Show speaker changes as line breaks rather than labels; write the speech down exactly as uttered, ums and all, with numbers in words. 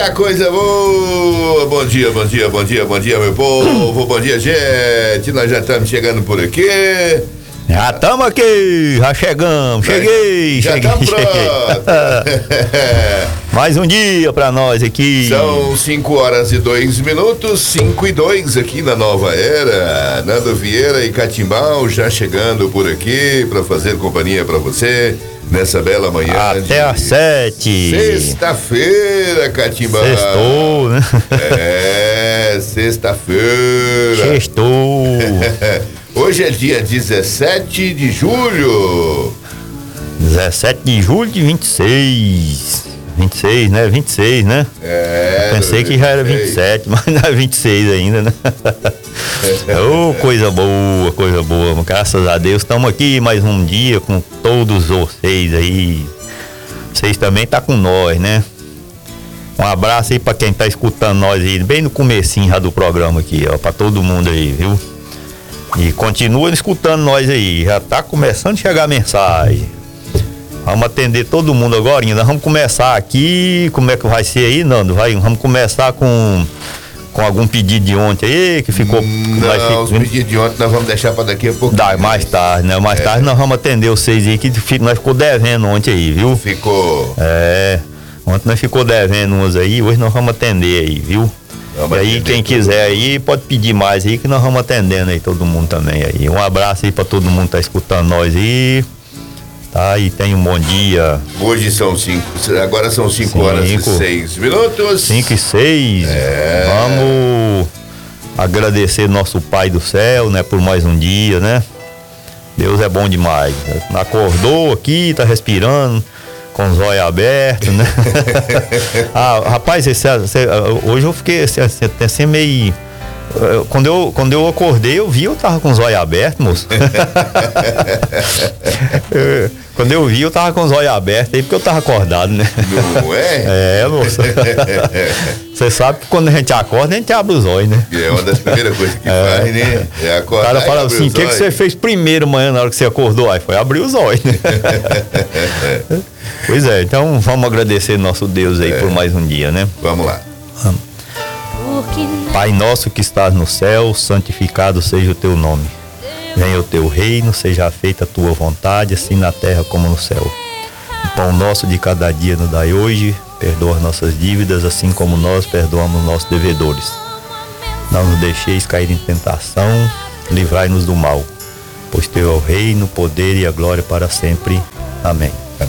Eita, coisa boa! Bom dia, bom dia, bom dia, bom dia, meu povo. Bom dia, gente. Nós já estamos chegando por aqui.
Já estamos aqui, já chegamos, cheguei,
já
cheguei,
cheguei.
Mais um dia pra nós aqui.
São cinco horas e dois minutos, cinco e dois aqui na Nova Era. Nando Vieira e Catimbau já chegando por aqui pra fazer companhia pra você nessa bela manhã.
Até de às sete.
Sexta-feira, Catimbau.
Sextou, né?
É, sexta-feira.
Sextou.
Hoje é dia dezessete de julho.
dezessete de julho de vinte e seis. vinte e seis, né? vinte e seis, né?
É.
Pensei que já era vinte e sete, mas não é vinte e seis ainda, né? Oh, coisa boa, coisa boa. Graças a Deus, estamos aqui mais um dia com todos vocês aí. Vocês também tá com nós, né? Um abraço aí pra quem tá escutando nós aí, bem no comecinho já do programa aqui, ó, pra todo mundo aí, viu? E continua escutando nós aí, já tá começando a chegar a mensagem. Vamos atender todo mundo agora, nós vamos começar aqui, como é que vai ser aí, Nando? Vai, vamos começar com, com algum pedido de ontem aí, que ficou...
Não,
vai ficar,
os pedidos de ontem nós vamos deixar pra daqui a pouco.
Dá, mais tarde, né? Mais é. tarde nós vamos atender vocês aí, que nós ficou devendo ontem aí, viu?
Ficou.
É, ontem nós ficou devendo uns aí, hoje nós vamos atender aí, viu? Vamos e aí quem quiser aí pode pedir mais aí que nós vamos atendendo aí todo mundo também aí. Um abraço aí pra todo mundo que tá escutando nós aí. Tá, e tenha um bom dia.
Hoje são cinco, agora são cinco, cinco horas e seis minutos.
Cinco e seis.
É.
Vamos agradecer nosso Pai do céu, né, por mais um dia, né? Deus é bom demais. Acordou aqui, tá respirando, com os olhos abertos, né? Ah, rapaz, esse, esse, hoje eu fiquei assim, assim meio... Quando eu, quando eu acordei, eu vi, eu tava com os olhos abertos, moço. Quando eu vi, eu tava com os olhos abertos aí, porque eu tava acordado, né?
Não é?
É, moço. Você sabe que quando a gente acorda, a gente abre os olhos, né?
É uma das primeiras coisas que é, faz, né? É acordar.
O cara fala assim, o que, que você fez primeiro amanhã na hora que você acordou? Aí foi abrir os olhos, né? Pois é, então vamos agradecer nosso Deus aí é. por mais um dia, né?
Vamos lá.
Vamos. Pai nosso que estás no céu, santificado seja o teu nome. Venha o teu reino, seja feita a tua vontade, assim na terra como no céu. O pão nosso de cada dia nos dai hoje, perdoa nossas dívidas, assim como nós perdoamos nossos devedores. Não nos deixeis cair em tentação, livrai-nos do mal, pois teu é o reino, o poder e a glória para sempre. Amém.